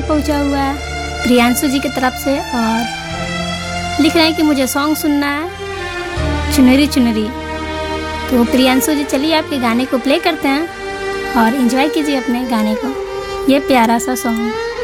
पहुंचा हुआ है प्रियांशु जी की तरफ से, और लिख रहे हैं कि मुझे सॉन्ग सुनना है चुनरी चुनरी। तो प्रियांशु जी चलिए आपके गाने को प्ले करते हैं और एंजॉय कीजिए अपने गाने को, ये प्यारा सा सॉन्ग।